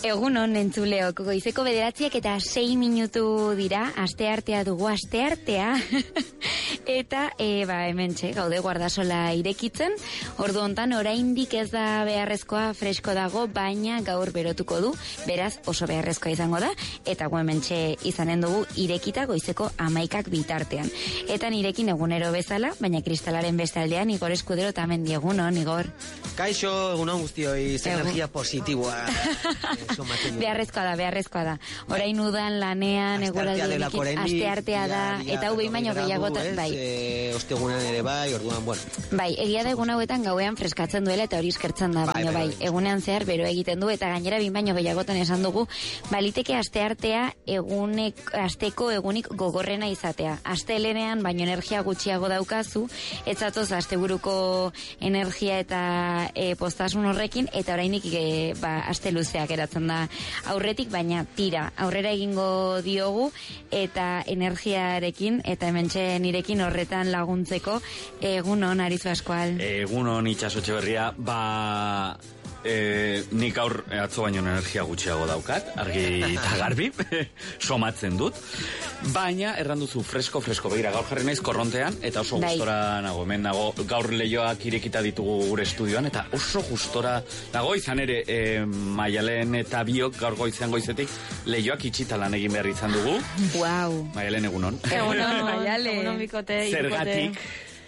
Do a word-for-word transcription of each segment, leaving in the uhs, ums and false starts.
Egunon entzuleok, goizeko bederatziak eta sei minutu dira, asteartea dugu, asteartea, eta e, ba, hementxe, gaude guardasola irekitzen, ordu hontan oraindik ez da beharrezkoa, fresko dago, baina gaur berotuko du, beraz oso beharrezkoa izango da, eta gu hementxe izanen dugu irekita goizeko amaikak bitartean. Eta nirekin egunero bezala, baina kristalaren beste aldean, Igor Eskudero tamen diegunon, Igor. Kaixo, egunon guztioi, energia positiboa. Beharrezkoa da, beharrezkoa da. Orain udan lanean, eguraldi asteartea da, eta hau behin baino gehiagotan, bai. Ostegunean ere bai, orduan, bueno. Bai, egia da egun hauetan gauean freskatzen duela eta hori eskertzen da, baino bai, egunean zehar bero egiten du, eta gainera behin baino gehiagotan esan dugu, baliteke asteartea egunek, asteko egunik gogorrena izatea. Astelenean, baino energia gutxiago daukazu, etzatoz asteburuko energia eta e, postasun horrekin, eta orainik e, ba, aste luzeak eratzen da aurretik, baina tira, aurrera egingo diogu eta energiarekin eta hementxe nirekin horretan laguntzeko. Egunon, Arizu Askual. Egunon, Itxasotxe Berria. Ba, e, nik aur atzo baino energia gutxiago daukat, argi eta garbi, somatzen dut, baina erranduzu fresko, fresko, begira, gaur jarri naiz korrontean, eta oso bai. Gustora nago, hemen nago, gaur lehioak irekita ditugu gure estudioan, eta oso gustora nago, izan ere, e, Maialen eta biok gaur goizean goizetik, lehioak itxita lan egin behar izan dugu. Wow. Maialen egunon. Egunon, Maialen. Egunon bikote. Zergatik.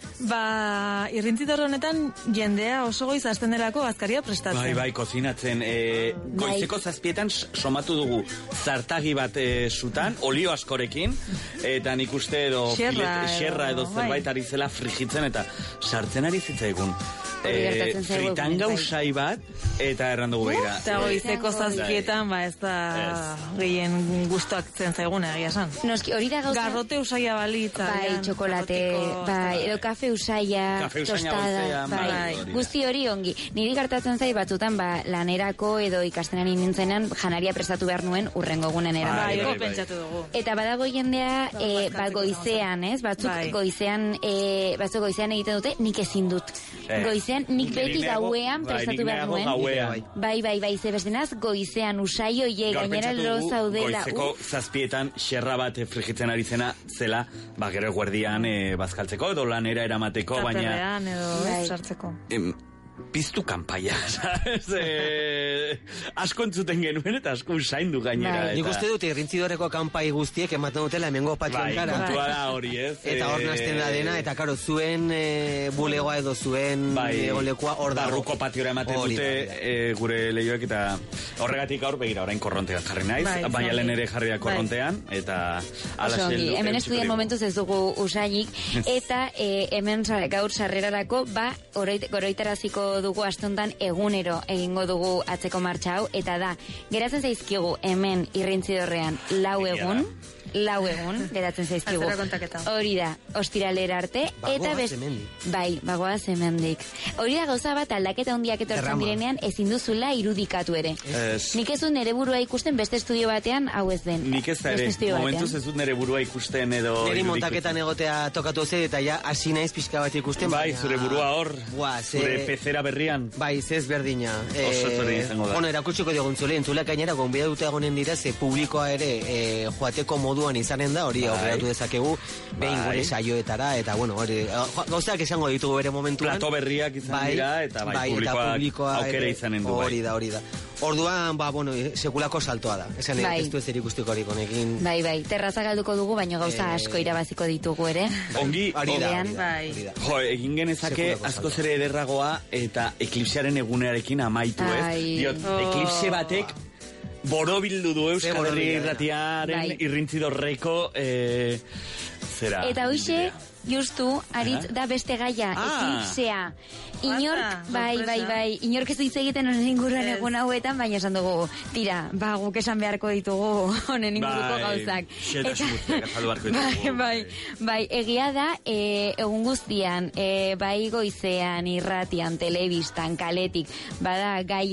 Ba, irrintzitor honetan jendea oso goiz hasten delako azkaria prestatzen. Bai, bai, kozinatzen. E, goizeko zazpietan somatu dugu zartagi bat e, zutan, olio askorekin, eta nik uste edo xerra, filet, xerra edo zerbait ari zela frigitzen, eta sartzen ari zitzaigun. E, fritan gauzai bat, eta errandugu begira. Eta goizeko zazpietan, ba, ez da gehien gustuak zen zaiguna, egia san. Noski, hori da gauza... Garrote usaia balitza. Bai, txokolate, bai, edo kafe usaia, tostada, bai, bai. Guzti hori ongi. Niri gertatzen zai batzutan, ba, lanerako edo ikastenan nintzenan janaria prestatu behar nuen urrengo egunen eramateko. Bai, bai, pentsatu dugu. Eta badago jendea, e, ba, goizean, ez? Batzuk bai. goizean, e, batzuk goizean egiten dute, nik ezin dut. Eh. Goizean, nik beti gauean prestatu bai, behar nuen. Gauean. Bai, bai, bai, ze bestenaz, goizean, usai oie, gainera lo zaudela. Goizeko zazpietan, xerra bat frigitzen ari zena, zela, ba, gero eguerdian e, bazkaltzeko, edo lanera eramateko, baina... Taperrean edo sartzeko. Em, piztu kanpaia, ¿sabes? Eh, asko entzuten genuen eta asko usaindu gainera. Nik uste dut irrintzidoreko kanpai guztiek ematen dutela hemengo patioan bai, gara. Kontua da hori, ez? Eta hor nazten da dena, eta karo, zuen e, bulegoa edo zuen bai, olekua hor dago. Barruko patiora ematen hori, dute e, gure lehioek, eta horregatik aur begira, orain korrontean jarri naiz, bai, Maialen ere jarri da korrontean, bai. Eta ala seldu. Hemen estudian momentuz ez dugu usainik, eta e, hemen gaur sarrerarako, ba, oroitaraziko dugu astontan egunero egingo dugu atzeko martxa hau, eta da, geratzen zaizkigu hemen irrintzidorrean lau egun, lau egun, geratzen zaizkigu. Hori da, ostiralera arte, eta best... Bai, bagoaz hemendik. Hori da gauza bat aldaketa hundiak etortzen direnean ezin duzula irudikatu ere. Es... Nik ez dut nere burua ikusten beste estudio batean, hau ez den. Nik ez da ere, momentuz ez dut nere burua ikusten edo... Neri montaketan egotea tokatu ze, eta ja hasi naiz pixka bat ikusten. Bai, baina... zure burua hor, Buah, ze... zure pezera berrian. Bai, zez berdina. E... Oso zure izango da. Bueno, erakutsiko diogun zule, entzulea gainera gonbida dute egonen dira, ze publikoa ere e, joateko moduan izanen da, hori aurreratu dezakegu, behin gure saioetara, eta bueno, hori, gauzak esango ditugu bere momentuan. Plato berriak izan bai, dira, eta bai, bai publikoa, publikoa aukera izanen du. Hori da, hori da. Orduan, ba, bueno, sekulako saltoa da. Esan bai. Ez du ez erikustiko hori konekin. Bai, bai, terraza galduko dugu, baina gauza e... asko irabaziko ditugu ere. Ongi, hori da, bai. Jo, egin genezake asko zere ederragoa eta eklipsearen egunearekin amaitu, ez? Diot, oh. Eklipse batek borobildu du Euskal Herri irratiaren bai. Irrintzidorreko e, zera. Eta hoxe, justu, aritz da beste gaia, ah. eklipsea. Inork, bai, bai, bai, inork ez du hitz egiten honen inguruan egun hauetan, baina esan dugu, tira, ba, guk esan beharko ditugu honen inguruko gauzak. Bai, bai, bai, egia da, e, egun guztian, e, bai goizean, irratian, telebistan, kaletik, bada gaia,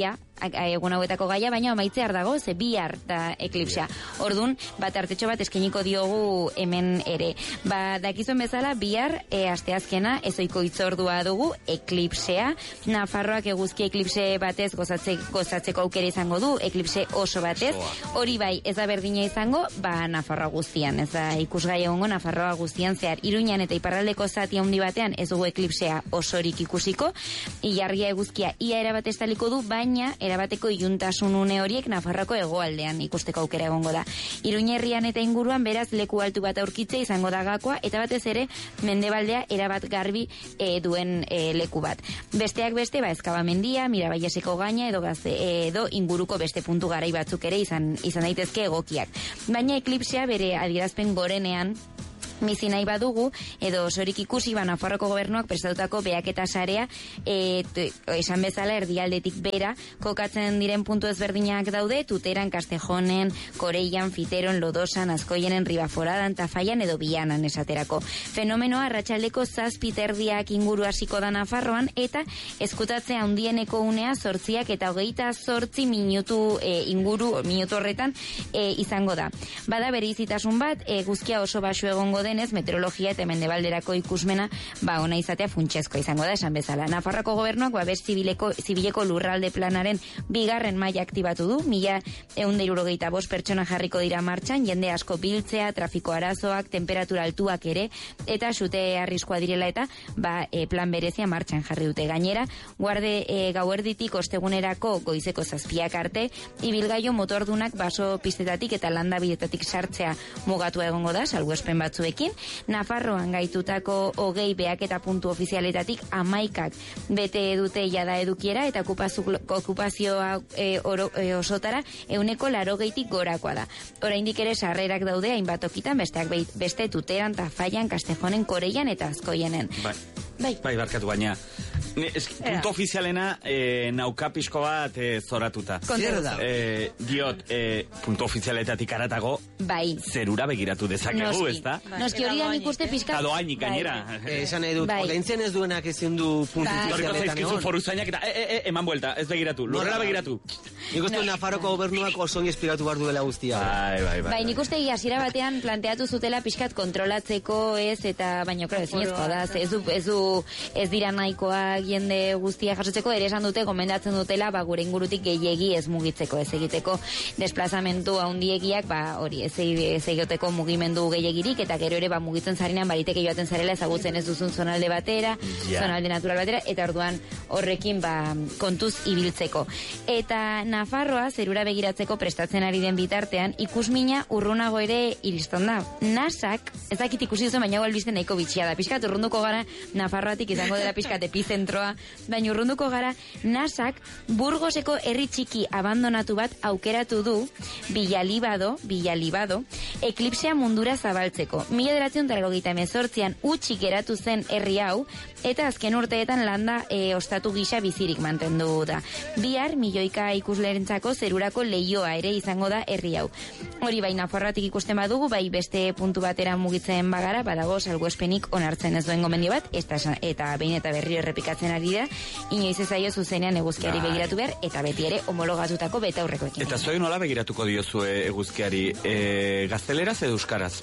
egun hauetako gaia, baina amaitzear dago, ze bihar da eklipsea. Ordun, bat artetxo bat eskeniko diogu hemen ere. Ba, dakizuen bezala, bihar e, asteazkena ezoiko itzordua dugu eklipsea. Nafarroak eguzki eklipse batez gozatze, gozatzeko aukera izango du, eklipse oso batez. Hori bai, ez da berdina izango, ba, Nafarroa guztian. Ez da ikusgai egongo Nafarroa guztian zehar. Iruñan eta iparraldeko zati handi batean ez dugu eklipsea osorik ikusiko. Ilargia eguzkia ia erabat estaliko du, baina erabateko iluntasun une horiek Nafarroako hegoaldean ikusteko aukera egongo da. Iruña herrian eta inguruan beraz leku altu bat aurkitzea izango da gakoa, eta batez ere mendebaldea erabat garbi e, duen e, leku bat. Besteak beste, ba, Ezkabamendia, Mirabaieseko gaina edo gazte, edo inguruko beste puntu garai batzuk ere izan, izan daitezke egokiak. Baina eklipsea bere adierazpen gorenean bizi nahi badugu, edo osorik ikusi, ba, Nafarroko gobernuak prestatutako behaketa sarea, e, esan bezala erdialdetik bera, kokatzen diren puntu ezberdinak daude, Tuteran, Castejonen, Koreian, Fiteron, Lodosan, Azkoienen, Ribaforadan, Tafaian edo Bianan esaterako. Fenomenoa arratsaldeko zazpi terdiak inguru hasiko da Nafarroan, eta eskutatzea handieneko unea zortziak eta hogeita zortzi minutu e, inguru, minutu horretan e, izango da. Bada bere izitasun bat, eguzkia oso basu egongo den denez, meteorologia eta mendebalderako ikusmena, ba, ona izatea funtsezko izango da, esan bezala. Nafarroko gobernuak, ba, best zibileko, zibileko lurralde planaren bigarren maila aktibatu du, mila eun da hirurogeita bost pertsona jarriko dira martxan, jende asko biltzea, trafiko arazoak, temperatura altuak ere, eta sute arriskoa direla eta, ba, e, plan berezia martxan jarri dute. Gainera, guarde e, gauerditik ostegunerako goizeko zazpiak arte, ibilgaio motordunak baso pistetatik eta landabidetatik sartzea mugatua egongo da, salbuespen batzuekin. Nafarroan gaitutako hogei behaketa puntu ofizialetatik amaikak bete dute jada edukiera eta okupazioa e, oro, e, osotara euneko larogeitik gorakoa da. Oraindik ere sarrerak daude hainbat tokitan, besteak beste Tuteran, Tafaian, Castejonen, Koreian eta Azkoienen. Bai. Bai. Bai, barkatu baina. Es, punto ofizialena eh, naukapisko bat eh, zoratuta. Zer da? Eh, diot, eh, punto ofizialetatik aratago, bai, zerura begiratu dezakegu, ez da? Bai. Noski hori da nik uste pizkat. Ado hainik gainera. Eh, esan nahi dut, bai. Ordaintzen ez duenak ezin du puntu Bai. ofizialetan Zaizkizu egon. foruzainak eta, e, e, e, eman buelta, ez begiratu, lurrera begiratu. Nik uste Nafarroko gobernuak oso ongi esplikatu behar duela guztia. Bai, bai, bai. Bai, nik uste hasiera batean planteatu zutela pixkat kontrolatzeko ez, eta baina, klaro, ezinezkoa da, ez du, ez du, ez dira nahikoak jende guztia jasotzeko, ere esan dute, gomendatzen dutela, ba, gure ingurutik gehiegi ez mugitzeko, ez egiteko desplazamentu handiegiak, ba, hori, ez, ez egiteko mugimendu gehiagirik, eta gero ere, ba, mugitzen zarenean, bariteke joaten zarela, ezagutzen ez duzun zonalde batera, Ja. zonalde natural batera, eta orduan horrekin, ba, kontuz ibiltzeko. Eta Nafarroa, zerura begiratzeko prestatzen ari den bitartean, ikusmina urrunago ere iriston da. nasak, ez dakit ikusi duzen, baina albiste nahiko bitxia da. Piskat urrunduko gara Nafarroatik izango dela piskat epizentroa, baina urrunduko gara nasak Burgoseko herri txiki abandonatu bat aukeratu du Villalibado, Villalibado, eklipsea mundura zabaltzeko. Mila bederatziehun eta laurogeita hemezortzian utzik geratu zen herri hau, eta azken urteetan landa e, ostatu gisa bizirik mantendu da. Bihar milioika ikuslerentzako zerurako leioa ere izango da herri hau. Hori bai Nafarroatik ikusten badugu, bai beste puntu batera mugitzen bagara, badago salbuespenik onartzen ez duen gomendio bat, eta, eta behin eta berriro errepikatzen ari da, inoiz ez zaio zuzenean eguzkiari begiratu behar, eta beti ere homologatutako betaurrekoekin. Eta zuei nola begiratuko diozue eguzkiari, e, gazteleraz edo euskaraz?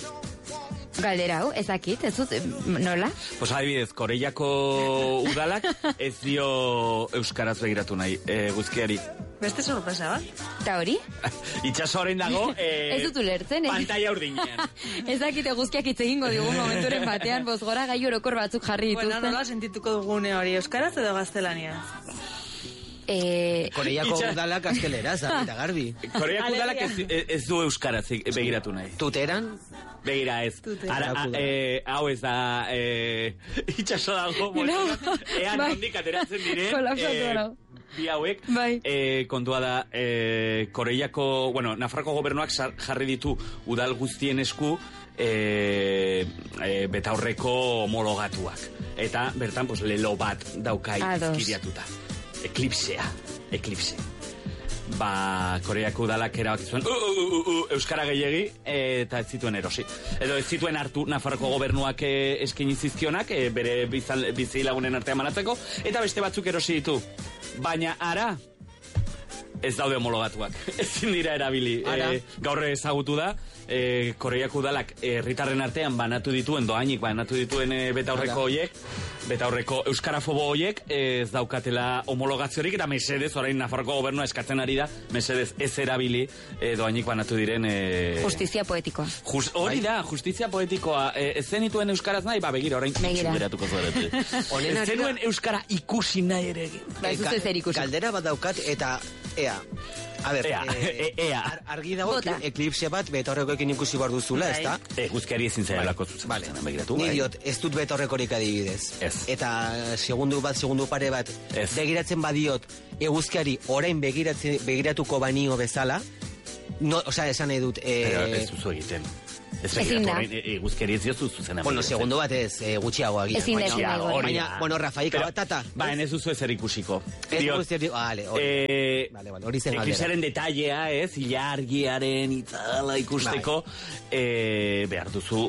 Galdera hau, ezakit, ez dut, nola? Pues adibidez, Koreiako udalak ez dio euskaraz begiratu nahi eguzkiari. Beste sorpresa, bat? Eta hori? Itxasoren dago, eh, Ez dut ulertzen, eh? pantalla urdinean. Ez dakit eguzkiak hitz egingo digun momenturen batean, bozgora gai orokor batzuk jarri dituzten. Bueno, nola sentituko dugune hori, euskaraz edo gaztelania? Eh, Koreiako Itxa- udalak gazteleraz, eta garbi. Koreiako udalak ez, ez du euskaraz begiratu nahi. Tuteran, Begira ez. Tuteran. Ara, a, e, hau ez da, e, itxaso dago, No. ean Bai. nondik ateratzen diren, Kolapsatu e, dago. bi hauek, Bai. e, kontua da, e, Koreiako, bueno, Nafarroko gobernuak sar- jarri ditu udal guztien esku, e, e, betaurreko homologatuak. Eta bertan, pues, lelo bat daukai Ados. izkiriatuta. Eklipsea, eklipse. Ba, Koreako udalak erabaki zuen uh, uh, uh, uh, euskara gehiegi eta ez zituen erosi. Edo ez zituen hartu Nafarroko gobernuak eh, eskaini zizkionak eh, bere bizal- bizi lagunen artean banatzeko, eta beste batzuk erosi ditu. Baina ara, ez daude homologatuak. Ezin dira erabili. E, gaur ezagutu da, e, Koreiako udalak herritarren artean banatu dituen, doainik banatu dituen e, betaurreko hoiek, betaurreko euskarafobo hoiek, ez daukatela homologaziorik, eta mesedez, orain Nafarroko gobernua eskatzen ari da, mesedez ez erabili e, doainik banatu diren... E, justizia poetikoa. Just, hori da, justizia poetikoa. E, ez zenituen euskaraz nahi, ba, begira, orain txungeratuko zuerete. Ez zenuen euskara ikusi nahi ere egin. Ba, ez dut zer ikusi. Kaldera bat daukat, eta ea, a ber, ea, e, ea. Ar, argi dago eklipse bat betaurrekoekin ikusi behar duzula, ez da? Eguzkiari ezin zailako zuzen. Vale. Ni diot, ez dut betaurrekorik adibidez. Ez. Eta segundu bat, segundu pare bat, ez. Begiratzen badiot, eguzkiari orain begiratuko banio bezala, no, osea, esan nahi dut... E... Pero ez duzu egiten. Ez egiten, eguzkiari ez diozu zuzena. Bueno, segundu bat ez, e, gutxiago agian. Ezin da, baina, bueno, Rafaika, bat, tata. Ba, ez duzu ezer ikusiko. Ez guztiari, vale, hori. Eh, vale, vale, hori zen galdera. Eklisaren detailea, ez, ilargiaren itzala ikusteko, eh, behar duzu...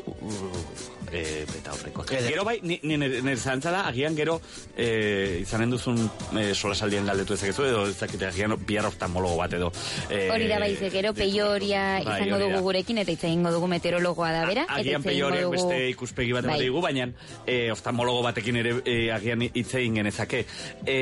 E, beta horreko. Gero bai, nire zantza da, agian gero e, izanen duzun e, solasaldien galdetu ezakezu, edo ezakite agian bihar oftalmologo bat edo. E, hori da baize, gero peioria izango dugu gurekin, eta itzaingo dugu meteorologoa da bera. Agian peioriak dugu... beste ikuspegi bat emate dugu, baina e, oftalmologo batekin ere e, agian itzein genezake. E,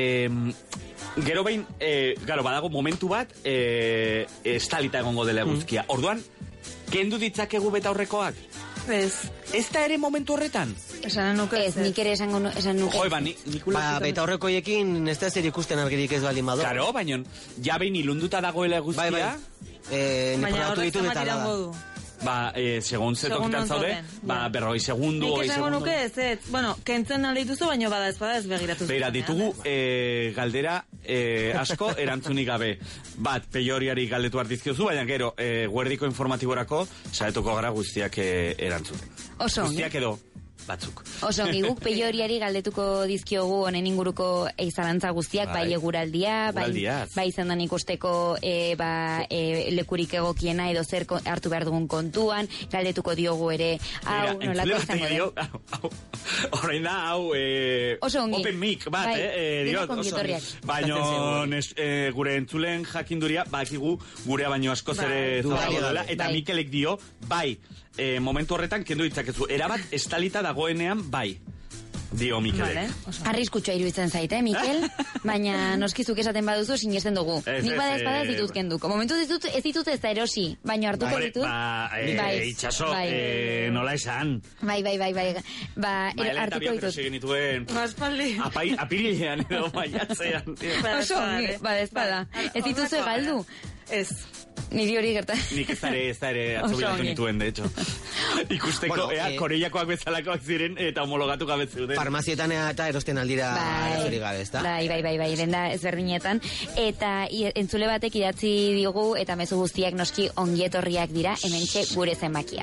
gero behin, e, garo, badago momentu bat, e, estalita egongo dela eguzkia. Mm. Orduan, kendu ditzakegu beta horrekoak? Ez. Ez da ere momentu horretan? Esan nuke. Ez, nik ere esan nuke. Joi, ba, ni, ba beta horrekoiekin ez da zer ikusten argirik ez baldin badu. Claro, baina, ja behin ilunduta dagoela eguzkia. Bai, bai. Eh, baina horrek zamatirang godu. Ba, eh, segun zetokitan zaude, ba, berroi segundu, oi segundu. Nik esango nuke ez, ez, bueno, kentzen nahi dituzu, baina bada ez bada ez begiratu zuen. Beira, ditugu eh, galdera eh, asko erantzunik gabe. Bat, peioriari galdetu artizkiozu, baina gero, eh, guerdiko informatiborako, saetuko gara guztiak eh, erantzuten. Oso, guztiak edo, batzuk. Oso, guk peioriari galdetuko dizkiogu honen inguruko eizalantza guztiak, bai, bai eguraldia, bai, bai zendan ikusteko e, ba, e, lekurik egokiena edo zer hartu behar dugun kontuan, galdetuko diogu ere, hau, nolako izango den. Horrein da, hau, e, open mic bat, bai, eh? Diot, baino, e, gure entzulen jakinduria, bakigu gurea baino asko zere zodago dela, eta bai. Mikelek dio, bai, E, momentu horretan kendu ditzakezu. Erabat estalita dagoenean bai. Dio Mikelek. Vale. Arriskutsua iruditzen zaite, Mikel, baina noskizuk esaten baduzu sinesten dugu. Ez, nik bada espada ez ditut kenduko. Momentu ez ditut, ez ditut ez da erosi, baina hartuko ba, ditut. Ba, e, bai, itxaso, bai. E, nola esan. Bai, bai, bai, bai. Ba, er, hartuko ditut. Maile genituen. Baspaldi. Apai, apirilean edo maiatzean. Oso, bada espada. Ez dituzu egaldu. Ez. Niri hori gerta. Nik ez dare, ez dare atzobilatu nituen, de hecho. Ikusteko, bueno, ea, eh, koreiakoak bezalakoak ziren eta homologatu gabe zeuden. Farmazietan eta erosten aldira hori gabe, ez da? Bai, bai, bai, bai, lenda ezberdinetan. Eta entzule batek idatzi digu eta mezu guztiak noski ongietorriak dira, hementxe gure zenbakia.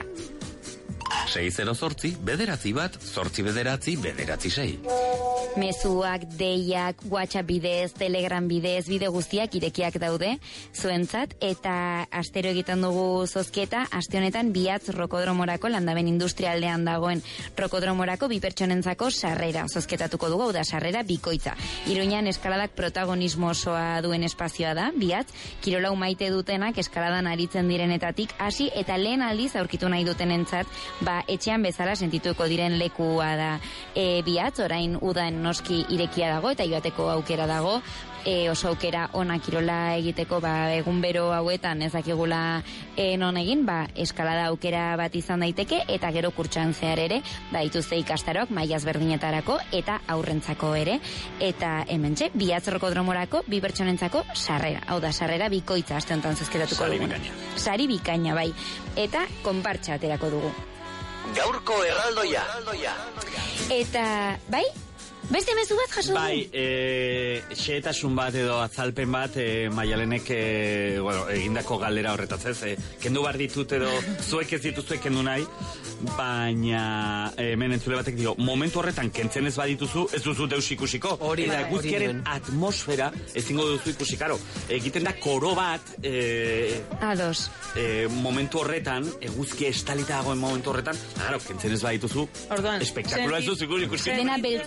sei zero zortzi, bederatzi bat, zortzi bederatzi, bederatzi sei. Mezuak, deiak, WhatsApp bidez, Telegram bidez, bide guztiak irekiak daude zuentzat, eta astero egiten dugu zozketa, aste honetan biatz rokodromorako, landaben industrialdean dagoen rokodromorako, bi pertsonentzako sarrera zozketatuko dugu, hau da sarrera bikoitza. Iruñan eskaladak protagonismo osoa duen espazioa da, biatz, kirolau maite dutenak eskaladan aritzen direnetatik hasi eta lehen aldiz aurkitu nahi dutenentzat, ba, etxean bezala sentituko diren lekua da e, biatz, orain udan noski irekia dago eta joateko aukera dago, e, oso aukera ona kirola egiteko, ba, egun bero hauetan ezakigula e, non egin, ba, eskalada aukera bat izan daiteke, eta gero kurtsan zehar ere, ba, dituzte ikastaroak mailaz berdinetarako eta aurrentzako ere, eta hementxe, biatz rokodromorako, bi pertsonentzako sarrera, hau da, sarrera bikoitza aste honetan zezketatuko dugu. Sari bikaina. Sari bikaina, bai. Eta konpartxa aterako dugu. Gaurko erraldoia. Eta, bai? Beste mezu bat jaso du? Bai, e, xeetasun bat edo azalpen bat, e, Maialenek e, bueno, egindako galdera horretaz ez, e, kendu bar ditut edo zuek ez dituzuek kendu nahi, baina e, hemen entzule batek dio, momentu horretan kentzen ez badituzu, ez duzu deus ikusiko. Hori da, eguzkiaren atmosfera ezingo duzu ikusi, karo, egiten da koro bat, e, Ados. E, momentu horretan, eguzkia estalita dagoen momentu horretan, claro, kentzen ez badituzu, orduan, espektakuloa ez duzu ikusi. Dena beltza ikusiko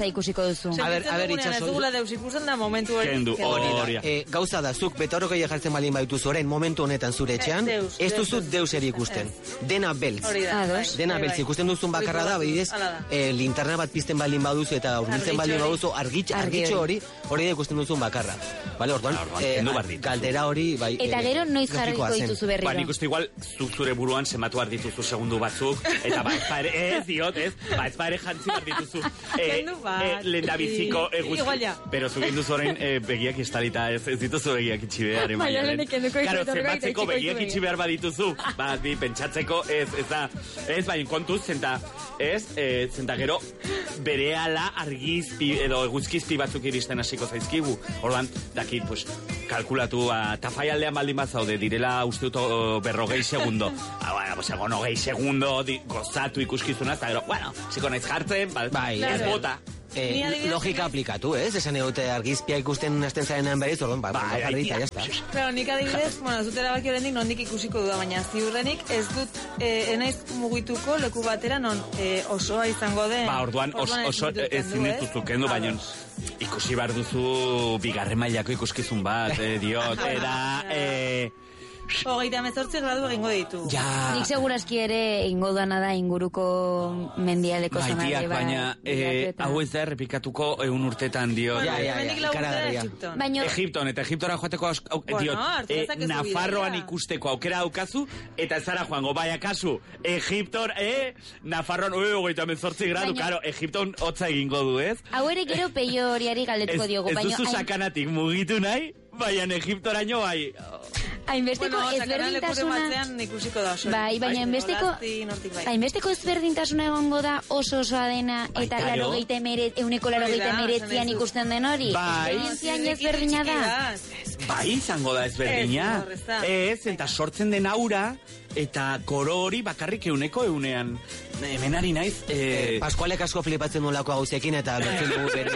duzu. A ber, a ber, Sentitzen dugunean ez itxaso. dugula deus ikusten da momentu hori. Kendu, hori da. E, gauza da, zuk betaurrokei jartzen balin baituzu orain momentu honetan zure etxean, Deus, ez duzu deus. deus eri ikusten. Dena beltz. Hori da. Ados. bai, Dena bai, beltz, bai. ikusten duzun bakarra da, bidez, Hala da. e, linterna bat pizten balin baduzu eta urbiltzen Argitxo balin hori. baduzu, argitx, Argi argitxo hori. hori, hori da ikusten duzun bakarra. Bale, orduan, Ba, orduan, eh, kendu behar dituzu. galdera hori, bai... Eta eh, gero noiz jarriko logikoa zen. dituzu Ba, berriro. nik uste igual, zuk zure buruan sematu behar dituzu segundu batzuk, eta ba, ez ba ere, ez, diot, ez, ba, ez ba ere jantzi behar dituzu. Kendu bat. eh, lehen da biziko I- eguzki. igual ja. Pero zuk induzu orain eh, begiak estalita, ez, ez dituzu begiak itxi behar, Baina emaia. lehenik kenduko ditu, Claro, eta horrek zenbatzeko itxiko begiak ditu itxi behar badituzu, ba, bi, pentsatzeko, ez, ez da, ez, baina kontuz, zenta, ez, eh, zenta gero, berehala argizpi edo eguzkizpi batzuk iristen hasiko zaizkigu. Orduan, dakit, pues, kalkulatu, a, tafaialdean baldin bat zaude, direla uste dut o, berrogei segundo. Ah, bueno, pues egon hogei segundo di, gozatu ikuskizuna, eta gero, bueno, ziko naiz jartzen, ba, Bai, ez eh, bota. Eh, Ni adibidez, logika aplikatu, ez? Esan egote argizpia ikusten hasten zarenean berriz, orduan, ba, Bai, ba, jarri eta bai, jazta. Claro, nik adibidez, bueno, zut erabaki horrendik nondik ikusiko duda, baina ziurrenik ez dut, eh, enaiz mugituko leku batera non eh, osoa izango den. Ba, orduan, os, Orduan oso ezin dut ezin kendu, ez? dituzu kendu, baina ikusi behar duzu bigarren mailako ikuskizun bat, eh, diot, era, eh, Hogeita hemezortzi gradu egingo ditu. ja... Nik segurazki ere ingo duana da inguruko mendialdeko Baitiak, zonalde bat. baina eh, hau ez da errepikatuko egun urtetan diot. Bueno, Ja, ja, ja, hemendik lau urte ikaragarria. Egipton. Baina Egipton, eta Egiptora joateko aus, au, Bueno, diot, hartu eh, dezakezu Nafarroan bidea. ikusteko aukera daukazu, eta ez zara joango, bai akazu, Egipton, eh, Nafarroan, ue, hogeita hemezortzi gradu, Baina- karo, Egipton hotza egingo du, ez? hau ere gero peio horiari Ez, galdetuko diogu. ez baina duzu hain- sakanatik mugitu nahi, baina Egiptoraino bai. hainbesteko Bueno, sakaran lekuren ezberdintasuna... batzean ikusiko da oso. Bai, baina hainbesteko... Olazti, nortik bai. Hainbesteko ezberdintasuna egongo da oso osoa dena eta Baita, laro jo. geite meret, euneko laro geite Hori da, meretzian esan nahi ikusten den hori. Bai. Esperientzia hain ezberdina da. Bai, izango da ezberdina. Ez, hor, ez da. Ez, eta sortzen den aura, eta koro hori bakarrik euneko eunean. Hemen ari naiz, eh, Pascualek asko flipatzen nolako gauziekin eta lotzen dugu bere...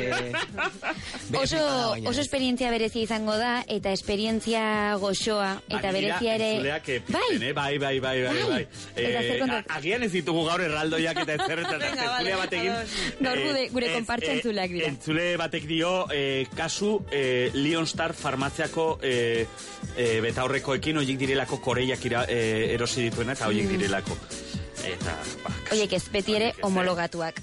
bere Oso, flipada, baina oso ez. esperientzia berezia izango da, eta esperientzia goxoa, eta ari dira berezia ere... entzuleak, eh, Bai, pizten, eh? bai, bai, bai, bai, Bai. bai. Eta zer kontatu? a- agian ez ditugu gaur erraldoiak eta ezer eta Venga, entzulea vale, batekin. ados. Gaur gure- gure ez, konpartsa eh, entzuleak dira. Entzule batek dio, eh, kasu, eh, Lionstar farmaziako eh, eh, betaurrekoekin horiek direlako koreiak ira, eh, erosi dituena eta Mm. horiek direlako. Eta, ba, kasu. Oiek ez, beti ere Horiek ez, eh? homologatuak.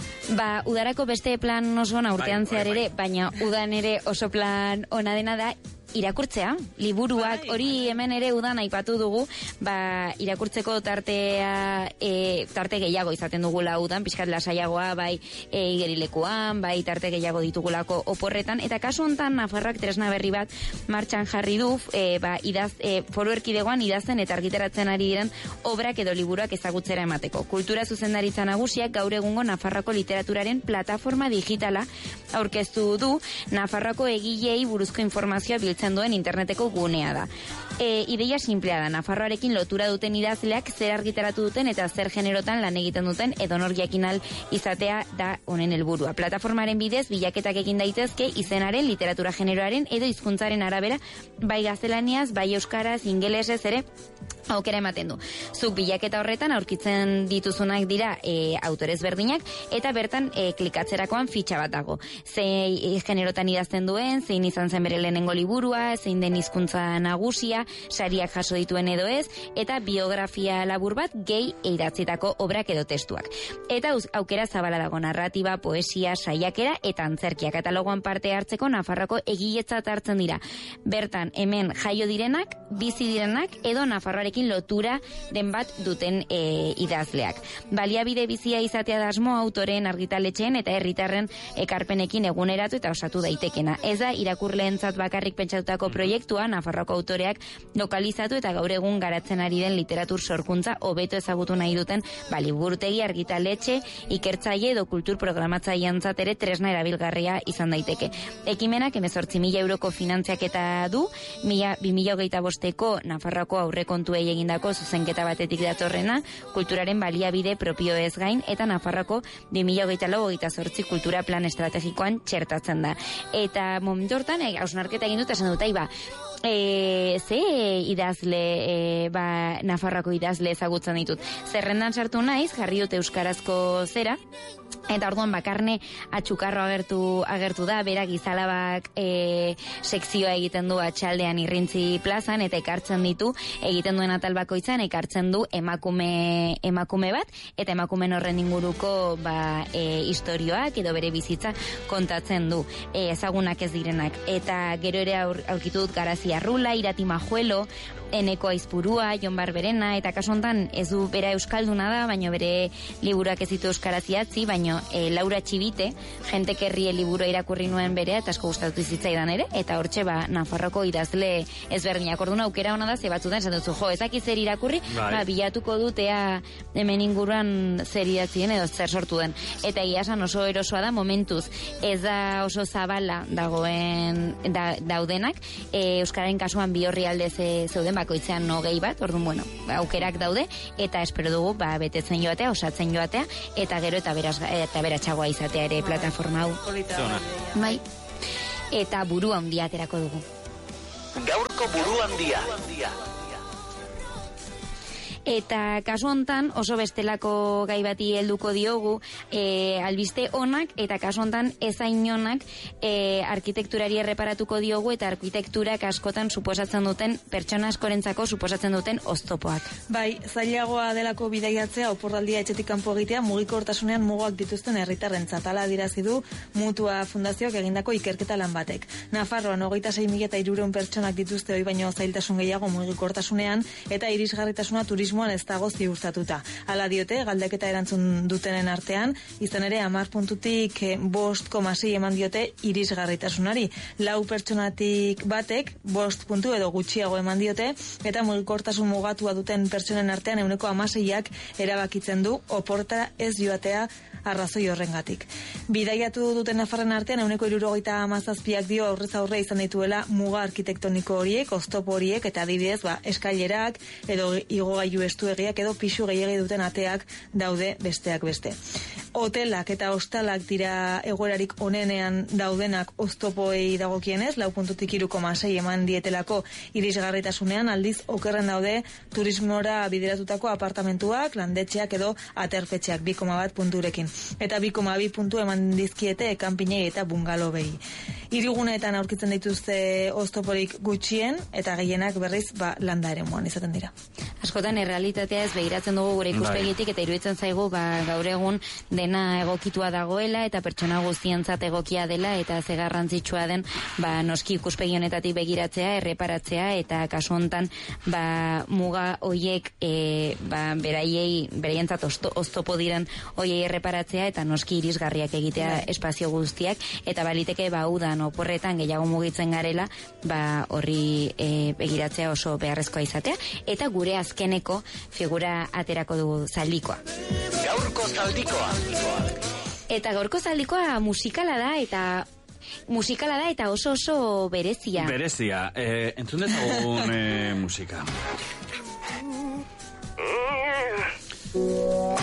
Ba, udarako beste plan oso ona urtean Bai, zehar bai, ere, baina udan ere oso plan ona dena da irakurtzea, liburuak, Bai, hori hemen ere udan aipatu dugu, ba, irakurtzeko tartea, e, tarte gehiago izaten dugula udan, pixkat lasaiagoa, bai, e, igerilekuan, bai, tarte gehiago ditugulako oporretan, eta kasu hontan Nafarroak tresna berri bat martxan jarri du, e, ba, idaz, e, foru erkidegoan idazten eta argitaratzen ari diren obrak edo liburuak ezagutzera emateko. Kultura zuzendaritza nagusiak gaur egungo Nafarroako literaturaren plataforma digitala aurkeztu du, Nafarroako egilei buruzko informazioa biltzen duen interneteko gunea da. E, ideia simplea da, Nafarroarekin lotura duten idazleak zer argitaratu duten eta zer generotan lan egiten duten edonor jakinal izatea da honen helburua. Plataformaren bidez bilaketak egin daitezke izenaren, literatura generoaren edo hizkuntzaren arabera, bai gaztelaniaz, bai euskaraz, ingelesez ere aukera ematen du. Zuk bilaketa horretan aurkitzen dituzunak dira e, autorez berdinak eta bertan e, klikatzerakoan fitxa bat dago. Zein generotan idazten duen, zein izan zen bere lehenengo liburua, zein den hizkuntza nagusia, sariak jaso dituen edo ez, eta biografia labur bat gehi idatzitako obrak edo testuak. Eta uz, aukera zabala dago narratiba, poesia, saiakera eta antzerkia. Katalogoan parte hartzeko Nafarroako egiletzat hartzen dira. Bertan, hemen jaio direnak, bizi direnak edo Nafarroarekin lotura den bat duten e, idazleak. Baliabide bizia izatea da asmo autoren, argitaletxeen eta herritarren ekarpenekin eguneratu eta osatu daitekena. Ez da irakurleentzat bakarrik pentsatutako proiektua, Nafarroako autoreak lokalizatu eta gaur egun garatzen ari den literatur sorkuntza hobeto ezagutu nahi duten ba, liburutegi, argitaletxe, ikertzaile edo kultur programatzaileantzat ere tresna erabilgarria izan daiteke. Ekimenak hemezortzi mila euroko finantziaketa du, mila, bi mila hogeita bosteko Nafarroako aurrekontuei egindako zuzenketa batetik datorrena, kulturaren baliabide propio ez gain, eta Nafarroako bi mila hogeita lau hogeita zortzi kultura plan estrategikoan txertatzen da. Eta momentu hortan, e, hausnarketa egin dut, esan dut, aiba, e, ze idazle, e, ba, Nafarroako idazle ezagutzen ditut. Zerrendan sartu naiz, jarri dut euskarazko zera, Eta orduan bakarne atxukarro agertu agertu da, berak Gizalabak e, sekzioa egiten du atxaldean Irrintzi plazan, eta ekartzen ditu, egiten duen atal bakoitzan, ekartzen du emakume emakume bat, eta emakumen horren inguruko ba, e, istorioak edo bere bizitza kontatzen du, e, ezagunak ez direnak. Eta gero ere aur, aurkitu dut Garazi Arrula, Irati Majuelo, Eneko Aizpurua, Jon Barberena, eta kasu honetan ez du bera euskalduna da, baina bere liburuak ez ditu euskaraz idatzi, baina e, Laura Txibite, Jente Kerrie liburua irakurri nuen berea, eta asko gustatu zitzaidan ere, eta hortxe ba, Nafarroko idazle ezberdinak. Orduan aukera ona da, ze batzutan esan duzu, jo, ezaki zer irakurri, ba, bilatuko dut ea hemen inguruan zer idatzien edo zer sortu den. Eta iasan oso erosoa da, momentuz, ez da oso zabala dagoen da, daudenak, e, Euskararen kasuan bi orrialde ze, zeuden, bakoitzean no gehi bat, orduan, bueno, aukerak daude, eta espero dugu, ba, betetzen joatea, osatzen joatea, eta gero eta beraz, eta beratxagoa izatea ere plataforma hau. Bai. Eta buru handia aterako dugu. Gaurko buru handia. Eta kasu hontan oso bestelako gai bati helduko diogu, e, albiste onak eta kasu hontan ezain onak e, arkitekturari erreparatuko diogu, eta arkitekturak askotan suposatzen duten, pertsona askorentzako suposatzen duten oztopoak. Bai, zailagoa delako bidaiatzea, oporraldia etxetik kanpo egitea, mugikortasunean mugak dituzten herritarrentzat. Hala adierazi du Mutua Fundazioak egindako ikerketa lan batek. Nafarroan hogeita sei mila hirurehun pertsonak dituzte ohi baino zailtasun gehiago mugikortasunean, eta irisgarritasuna turismo ez dago ziurtatuta. Hala diote, galdeketa erantzun dutenen artean, izan ere hamar puntutik bost koma sei eman diote irisgarritasunari. Lau pertsonatik batek bost puntu edo gutxiago eman diote, eta mugikortasun mugatua duten pertsonen artean ehuneko hamaseiak erabakitzen du oporta ez joatea arrazoi horrengatik. Bidaiatu duten Nafarren artean ehuneko hirurogeita hamazazpiak dio aurrez aurre izan dituela muga arkitektoniko horiek, oztopo horiek, eta adibidez, ba, eskailerak edo igogailu estuegiak edo pisu gehiegi duten ateak daude besteak beste. Hotelak eta hostalak dira egoerarik onenean daudenak oztopoei dagokienez, lau puntutik hiru koma sei eman dietelako irisgarritasunean, aldiz okerren daude turismora bideratutako apartamentuak, landetxeak edo aterpetxeak bi koma bat punturekin. Eta bi koma bi puntu eman dizkiete kanpinei eta bungalobei. Hiriguneetan aurkitzen dituzte oztoporik gutxien, eta gehienak berriz ba, landa eremuan izaten dira. Askotan errealitatea ez begiratzen dugu gure ikuspegitik, eta iruditzen zaigu ba, gaur egun dena egokitua dagoela, eta pertsona guztientzat egokia dela, eta ze garrantzitsua den ba, noski ikuspegi honetatik begiratzea, erreparatzea, eta kasu hontan ba, muga hoiek e, ba, beraiei, beraientzat oztopo diren hoiei erreparatzea, eta noski irisgarriak egitea espazio guztiak, eta baliteke ba, udan oporretan gehiago mugitzen garela, ba, horri e, begiratzea oso beharrezkoa izatea, eta gure azkeneko figura aterako dugu zaldikoa. Gaurko zaldikoa. Eta gaurko zaldikoa musikala da, eta musikala da eta oso oso berezia. Berezia. Eh, entzun dezagun eh, musika.